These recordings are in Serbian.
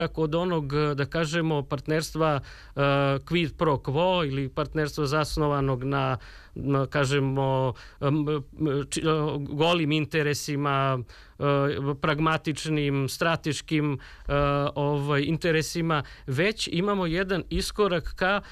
od onog, da kažemo, partnerstva quid pro quo ili partnerstva zasnovanog na kažemo, golim interesima, pragmatičnim, strateškim interesima, već imamo jedan iskorak ka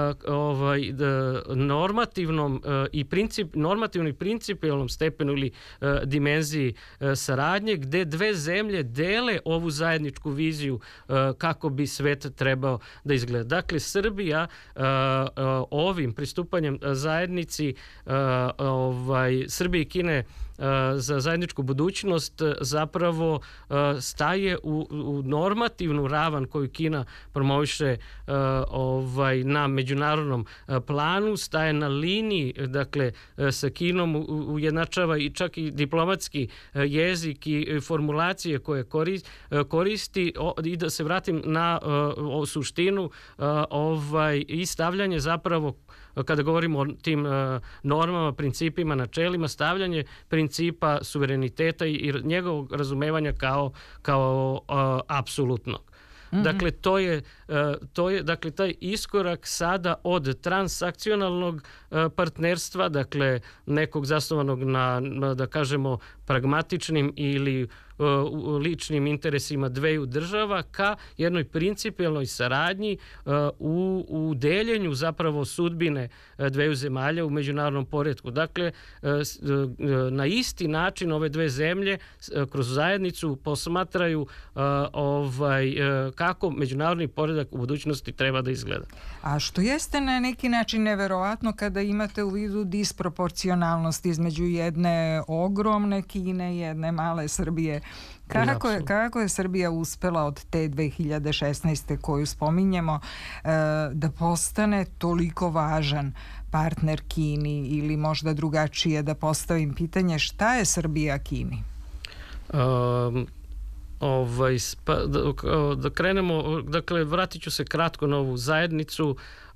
normativnom i principijalnom stepenu ili dimenziji saradnje, gde dve zemlje dele ovu zajedničku viziju kako bi svet trebao da izgleda. Dakle, Srbija ovim pristupanjem zajednici Srbije i Kine za zajedničku budućnost zapravo staje u normativnu ravan koju Kina promoviše na međunarodnom planu, staje na liniji, dakle, sa Kinom, ujednačava i čak i diplomatski jezik i formulacije koje koristi, i da se vratim na suštinu i stavljanje zapravo, kada govorimo o tim normama, principima, načelima, stavljanje principa suvereniteta i njegovog razumevanja kao apsolutnog. Dakle, to je dakle, taj iskorak sada od transakcionalnog partnerstva, dakle, nekog zasnovanog na, da kažemo, pragmatičnim ili ličnim interesima dveju država ka jednoj principijelnoj saradnji u deljenju zapravo sudbine dveju zemalja u međunarodnom poretku. Dakle, na isti način ove dve zemlje kroz zajednicu posmatraju kako međunarodni poredak u budućnosti treba da izgleda. A što jeste na neki način neverovatno kada imate u vidu disproporcionalnost između jedne ogromne Kine i jedne male Srbije. Kako je Srbija uspela od te 2016. koju spominjemo da postane toliko važan partner Kini, ili možda drugačije da postavim pitanje, šta je Srbija Kini? Da krenemo, dakle, vratit ću se kratko na ovu zajednicu.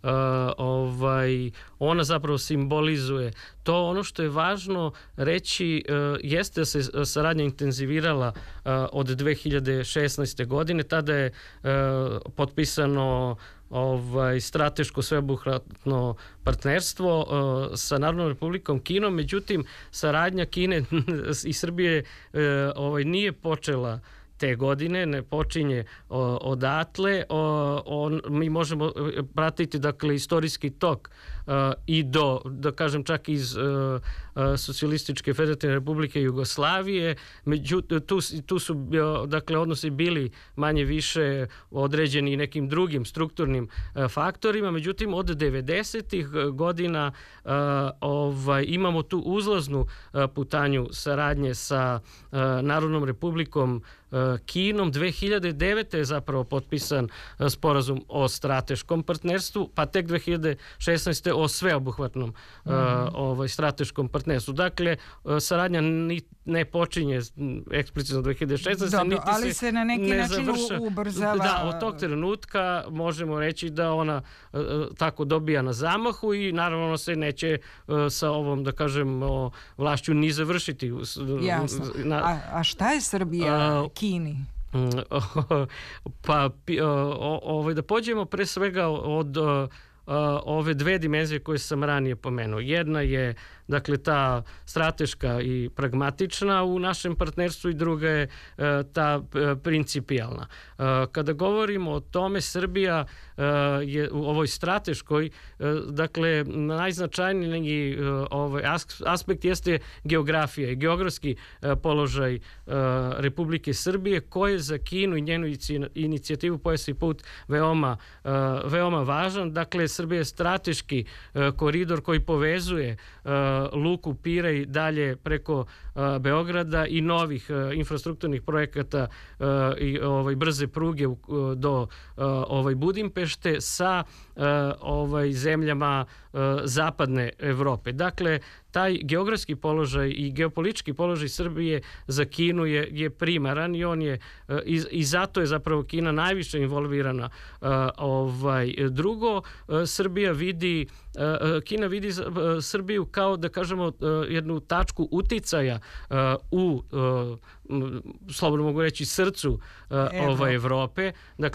Ona zapravo simbolizuje to. Ono što je važno reći jeste da se saradnja intenzivirala od 2016. godine. Tada je potpisano strateško sveobuhvatno partnerstvo sa Narodnom Republikom Kinom, međutim saradnja Kine i Srbije nije počela te godine, ne počinje odatle. Mi možemo pratiti, dakle, istorijski tok i do, da kažem, čak iz Socijalističke federativne republike Jugoslavije. Međutim, tu su, dakle, odnosi bili manje više određeni nekim drugim strukturnim faktorima. Međutim, od 90-ih godina imamo tu uzlaznu putanju saradnje sa Narodnom Republikom Kinom. 2009. je zapravo potpisan sporazum o strateškom partnerstvu, pa tek 2016. o sveobuhvatnom strateškom partnerstvu. Dakle, saradnja ne počinje eksplicitno 2016. Dobro, ali se na neki način ubrzava. Da, od tog trenutka možemo reći da ona tako dobija na zamahu i naravno ona se neće sa ovom, da kažem, vlašću ni završiti. Jasno. A šta je Srbija Kini? Pa, da pođemo pre svega od ove dve dimenzije koje sam ranije pomenuo. Jedna je, dakle, ta strateška i pragmatična u našem partnerstvu i druga je ta principijalna. Kada govorimo o tome, Srbija je u ovoj strateškoj, dakle, najznačajniji aspekt jeste geografija i geografski položaj Republike Srbije, koji je za Kinu i njenu inicijativu Pojas i put veoma važan. Dakle, Srbija je strateški koridor koji povezuje luku Pirej dalje preko Beograda i novih infrastrukturnih projekata i brze pruge do Budimpešte sa zemljama zapadne Evrope. Dakle, taj geografski položaj i geopolitički položaj Srbije za Kinu je primaran i on je i zato je zapravo Kina najviše involvirana. Drugo, Kina vidi Srbiju kao, da kažemo, jednu tačku uticaja u, slobodno mogu reći, srcu Evrope. Dakle,